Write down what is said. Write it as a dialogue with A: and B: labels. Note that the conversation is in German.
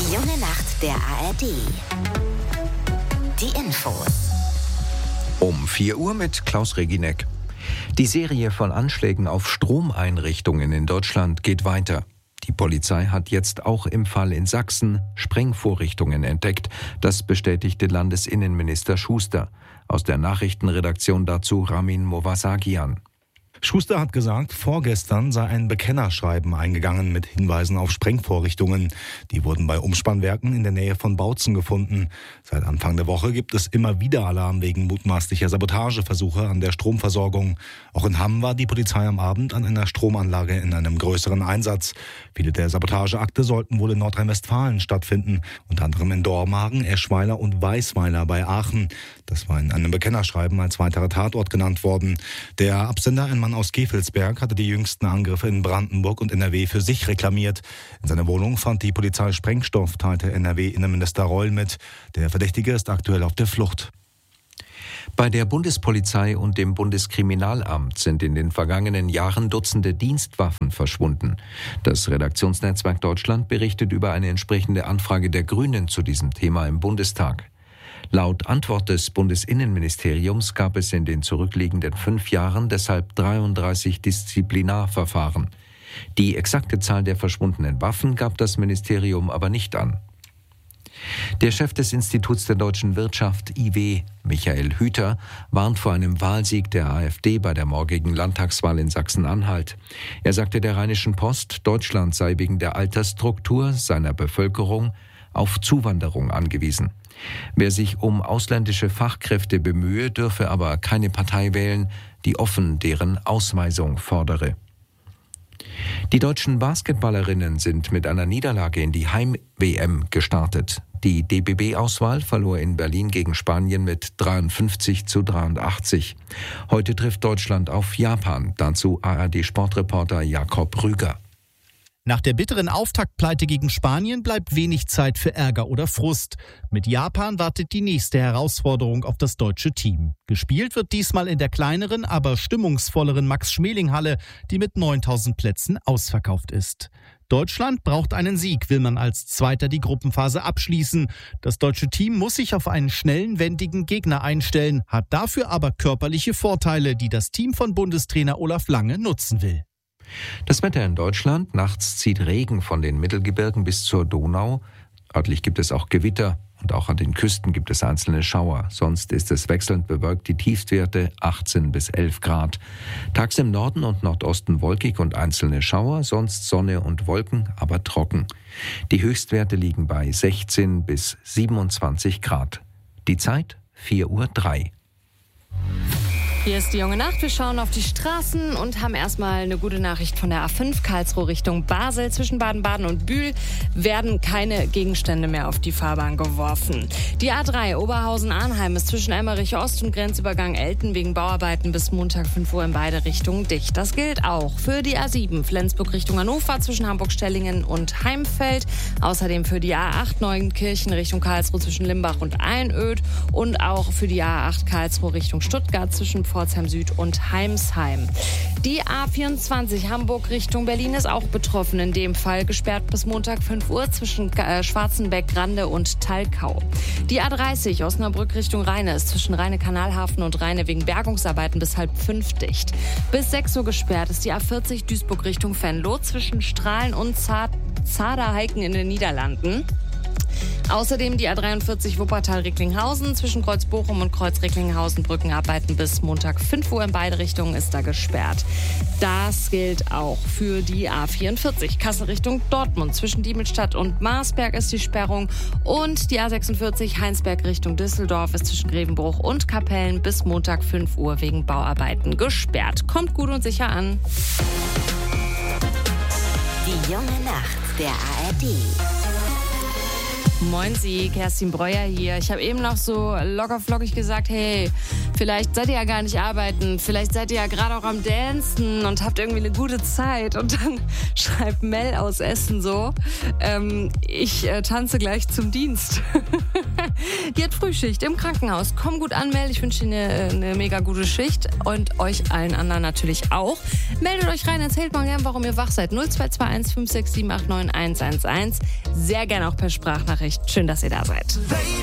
A: Die junge Nacht der ARD. Die Infos.
B: Um 4 Uhr mit Klaus Regineck. Die Serie von Anschlägen auf Stromeinrichtungen in Deutschland geht weiter. Die Polizei hat jetzt auch im Fall in Sachsen Sprengvorrichtungen entdeckt. Das bestätigte Landesinnenminister Schuster. Aus der Nachrichtenredaktion dazu Ramin Movasagian.
C: Schuster hat gesagt, vorgestern sei ein Bekennerschreiben eingegangen mit Hinweisen auf Sprengvorrichtungen. Die wurden bei Umspannwerken in der Nähe von Bautzen gefunden. Seit Anfang der Woche gibt es immer wieder Alarm wegen mutmaßlicher Sabotageversuche an der Stromversorgung. Auch in Hamm war die Polizei am Abend an einer Stromanlage in einem größeren Einsatz. Viele der Sabotageakte sollten wohl in Nordrhein-Westfalen stattfinden, unter anderem in Dormagen, Eschweiler und Weisweiler bei Aachen. Das war in einem Bekennerschreiben als weiterer Tatort genannt worden. Der Absender, ein Mann aus Gevelsberg, hatte die jüngsten Angriffe in Brandenburg und NRW für sich reklamiert. In seiner Wohnung fand die Polizei Sprengstoff, teilte NRW-Innenminister Reul mit. Der Verdächtige ist aktuell auf der Flucht.
B: Bei der Bundespolizei und dem Bundeskriminalamt sind in den vergangenen Jahren Dutzende Dienstwaffen verschwunden. Das Redaktionsnetzwerk Deutschland berichtet über eine entsprechende Anfrage der Grünen zu diesem Thema im Bundestag. Laut Antwort des Bundesinnenministeriums gab es in den zurückliegenden 5 Jahren deshalb 33 Disziplinarverfahren. Die exakte Zahl der verschwundenen Waffen gab das Ministerium aber nicht an. Der Chef des Instituts der deutschen Wirtschaft, IW, Michael Hüter, warnt vor einem Wahlsieg der AfD bei der morgigen Landtagswahl in Sachsen-Anhalt. Er sagte der Rheinischen Post, Deutschland sei wegen der Altersstruktur seiner Bevölkerung auf Zuwanderung angewiesen. Wer sich um ausländische Fachkräfte bemühe, dürfe aber keine Partei wählen, die offen deren Ausweisung fordere. Die deutschen Basketballerinnen sind mit einer Niederlage in die Heim-WM gestartet. Die DBB-Auswahl verlor in Berlin gegen Spanien mit 53-83. Heute trifft Deutschland auf Japan. Dazu ARD-Sportreporter Jakob Rüger.
D: Nach der bitteren Auftaktpleite gegen Spanien bleibt wenig Zeit für Ärger oder Frust. Mit Japan wartet die nächste Herausforderung auf das deutsche Team. Gespielt wird diesmal in der kleineren, aber stimmungsvolleren Max-Schmeling-Halle, die mit 9000 Plätzen ausverkauft ist. Deutschland braucht einen Sieg, will man als Zweiter die Gruppenphase abschließen. Das deutsche Team muss sich auf einen schnellen, wendigen Gegner einstellen, hat dafür aber körperliche Vorteile, die das Team von Bundestrainer Olaf Lange nutzen will.
B: Das Wetter in Deutschland. Nachts zieht Regen von den Mittelgebirgen bis zur Donau. Örtlich gibt es auch Gewitter und auch an den Küsten gibt es einzelne Schauer. Sonst ist es wechselnd bewölkt, die Tiefstwerte 18 bis 11 Grad. Tags im Norden und Nordosten wolkig und einzelne Schauer, sonst Sonne und Wolken, aber trocken. Die Höchstwerte liegen bei 16 bis 27 Grad. Die Zeit 4:03 Uhr.
E: Hier ist die junge Nacht. Wir schauen auf die Straßen und haben erstmal eine gute Nachricht von der A5 Karlsruhe Richtung Basel. Zwischen Baden-Baden und Bühl werden keine Gegenstände mehr auf die Fahrbahn geworfen. Die A3 Oberhausen-Arnheim ist zwischen Emmerich Ost und Grenzübergang Elten wegen Bauarbeiten bis Montag 5 Uhr in beide Richtungen dicht. Das gilt auch für die A7 Flensburg Richtung Hannover zwischen Hamburg-Stellingen und Heimfeld. Außerdem für die A8 Neuenkirchen Richtung Karlsruhe zwischen Limbach und Einöd und auch für die A8 Karlsruhe Richtung Stuttgart zwischen Pforzheim Süd und Heimsheim. Die A24 Hamburg Richtung Berlin ist auch betroffen. In dem Fall gesperrt bis Montag 5 Uhr zwischen Schwarzenbeck, Rande und Talkau. Die A30 Osnabrück Richtung Rheine ist zwischen Rheine-Kanalhafen und Rheine wegen Bergungsarbeiten bis 4:30 dicht. Bis 6 Uhr gesperrt ist die A40 Duisburg Richtung Venlo zwischen Strahlen und Zaderheiken in den Niederlanden. Außerdem die A43 Wuppertal-Recklinghausen zwischen Kreuz-Bochum und Kreuz-Recklinghausen Brückenarbeiten bis Montag 5 Uhr in beide Richtungen ist da gesperrt. Das gilt auch für die A44 Kassel Richtung Dortmund. Zwischen Diemelstadt und Marsberg ist die Sperrung und die A46 Heinsberg Richtung Düsseldorf ist zwischen Grevenbruch und Kapellen bis Montag 5 Uhr wegen Bauarbeiten gesperrt. Kommt gut und sicher an.
A: Die junge Nacht der ARD.
E: Moin Sie, Kerstin Breuer hier. Ich habe eben noch so lockerflockig gesagt, hey, vielleicht seid ihr ja gar nicht arbeiten, vielleicht seid ihr ja gerade auch am Dancen und habt irgendwie eine gute Zeit. Und dann schreibt Mel aus Essen so, ich tanze gleich zum Dienst. Die hat Frühschicht im Krankenhaus. Komm gut anmelden. Ich wünsche Ihnen eine mega gute Schicht und euch allen anderen natürlich auch. Meldet euch rein, erzählt mal gerne, warum ihr wach seid. 0221 567 89 111. Sehr gerne auch per Sprachnachricht. Schön, dass ihr da seid.